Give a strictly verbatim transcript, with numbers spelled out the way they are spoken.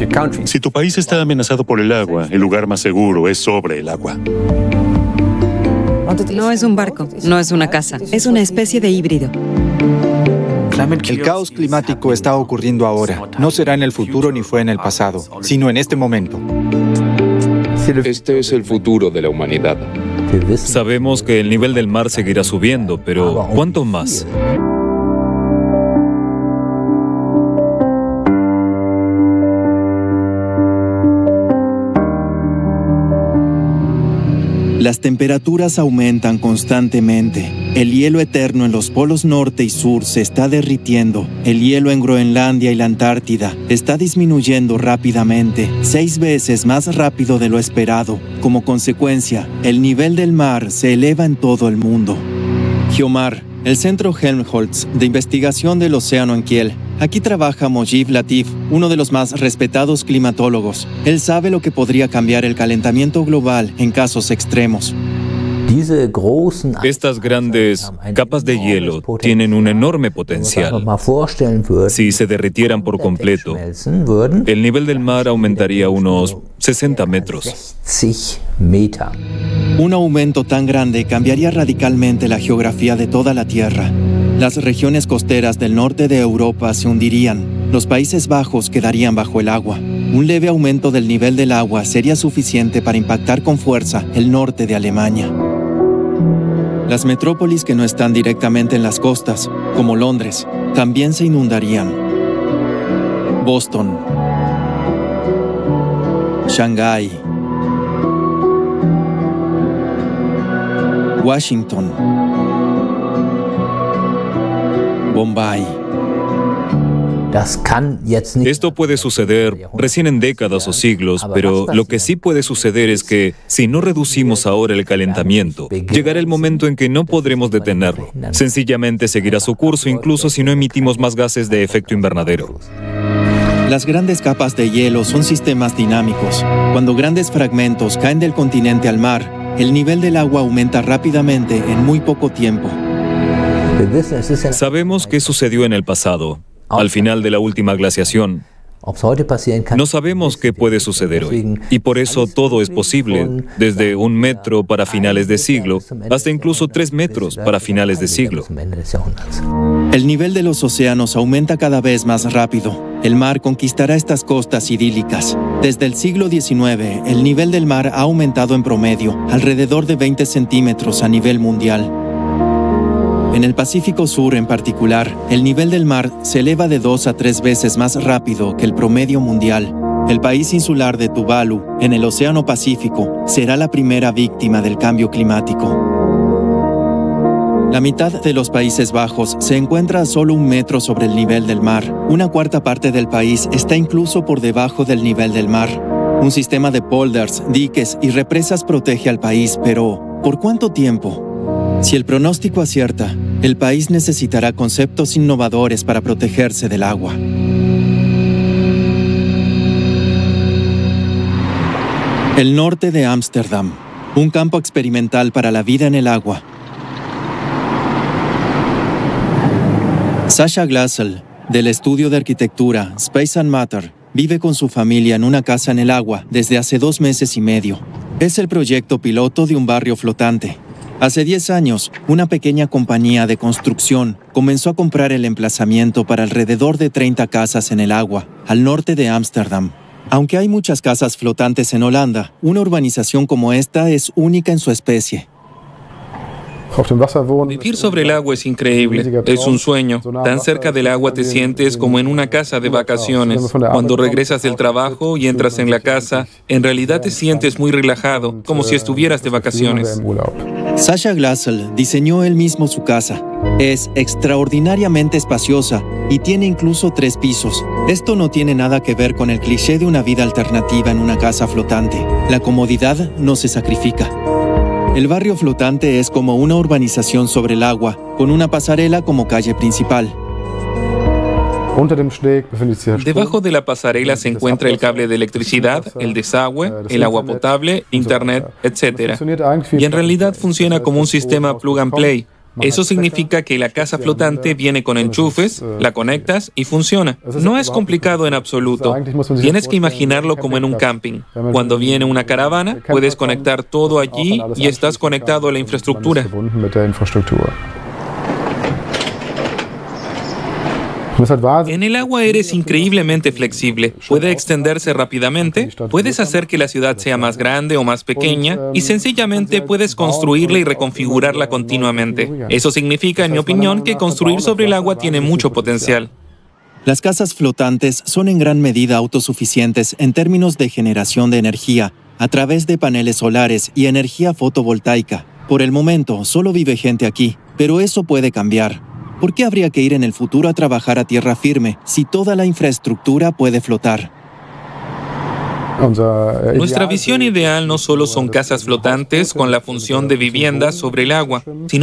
Si tu país está amenazado por el agua, el lugar más seguro es sobre el agua. No es un barco, no es una casa, es una especie de híbrido. El caos climático está ocurriendo ahora. No será en el futuro ni fue en el pasado, sino en este momento. Este es el futuro de la humanidad. Sabemos que el nivel del mar seguirá subiendo, pero ¿cuánto más? Las temperaturas aumentan constantemente. El hielo eterno en los polos norte y sur se está derritiendo. El hielo en Groenlandia y la Antártida está disminuyendo rápidamente, seis veces más rápido de lo esperado. Como consecuencia, el nivel del mar se eleva en todo el mundo. Geomar, el Centro Helmholtz de Investigación del Océano en Kiel. Aquí trabaja Mojib Latif, uno de los más respetados climatólogos. Él sabe lo que podría cambiar el calentamiento global en casos extremos. Estas grandes capas de hielo tienen un enorme potencial. Si se derritieran por completo, el nivel del mar aumentaría unos sesenta metros. Un aumento tan grande cambiaría radicalmente la geografía de toda la Tierra. Las regiones costeras del norte de Europa se hundirían. Los Países Bajos quedarían bajo el agua. Un leve aumento del nivel del agua sería suficiente para impactar con fuerza el norte de Alemania. Las metrópolis que no están directamente en las costas, como Londres, también se inundarían. Boston, Shanghái, Washington, Bombay. Esto puede suceder recién en décadas o siglos, pero lo que sí puede suceder es que, si no reducimos ahora el calentamiento, llegará el momento en que no podremos detenerlo. Sencillamente seguirá su curso incluso si no emitimos más gases de efecto invernadero. Las grandes capas de hielo son sistemas dinámicos. Cuando grandes fragmentos caen del continente al mar, el nivel del agua aumenta rápidamente en muy poco tiempo. Sabemos qué sucedió en el pasado, al final de la última glaciación. No sabemos qué puede suceder hoy, y por eso todo es posible, desde un metro para finales de siglo hasta incluso tres metros para finales de siglo. El nivel de los océanos aumenta cada vez más rápido. El mar conquistará estas costas idílicas. Desde el siglo diecinueve, el nivel del mar ha aumentado en promedio alrededor de veinte centímetros a nivel mundial. En el Pacífico Sur en particular, el nivel del mar se eleva de dos a tres veces más rápido que el promedio mundial. El país insular de Tuvalu, en el Océano Pacífico, será la primera víctima del cambio climático. La mitad de los Países Bajos se encuentra a solo un metro sobre el nivel del mar. Una cuarta parte del país está incluso por debajo del nivel del mar. Un sistema de polders, diques y represas protege al país, pero ¿por cuánto tiempo? Si el pronóstico acierta, el país necesitará conceptos innovadores para protegerse del agua. El norte de Ámsterdam, un campo experimental para la vida en el agua. Sasha Glassel, del estudio de arquitectura Space and Matter, vive con su familia en una casa en el agua desde hace dos meses y medio. Es el proyecto piloto de un barrio flotante. Hace diez años, una pequeña compañía de construcción comenzó a comprar el emplazamiento para alrededor de treinta casas en el agua, al norte de Ámsterdam. Aunque hay muchas casas flotantes en Holanda, una urbanización como esta es única en su especie. Vivir sobre el agua es increíble, es un sueño. Tan cerca del agua te sientes como en una casa de vacaciones. Cuando regresas del trabajo y entras en la casa, en realidad te sientes muy relajado, como si estuvieras de vacaciones. Sasha Glassel diseñó él mismo su casa. Es extraordinariamente espaciosa y tiene incluso tres pisos. Esto no tiene nada que ver con el cliché de una vida alternativa en una casa flotante. La comodidad no se sacrifica. El barrio flotante es como una urbanización sobre el agua, con una pasarela como calle principal. Debajo de la pasarela se encuentra el cable de electricidad, el desagüe, el agua potable, internet, etcétera. Y en realidad funciona como un sistema plug and play. Eso significa que la casa flotante viene con enchufes, la conectas y funciona. No es complicado en absoluto. Tienes que imaginarlo como en un camping. Cuando viene una caravana, puedes conectar todo allí y estás conectado a la infraestructura. En el agua eres increíblemente flexible. Puede extenderse rápidamente, puedes hacer que la ciudad sea más grande o más pequeña y sencillamente puedes construirla y reconfigurarla continuamente. Eso significa, en mi opinión, que construir sobre el agua tiene mucho potencial. Las casas flotantes son en gran medida autosuficientes en términos de generación de energía a través de paneles solares y energía fotovoltaica. Por el momento, solo vive gente aquí, pero eso puede cambiar. ¿Por qué habría que ir en el futuro a trabajar a tierra firme si toda la infraestructura puede flotar? Nuestra visión ideal no solo son casas flotantes con la función de vivienda sobre el agua, sino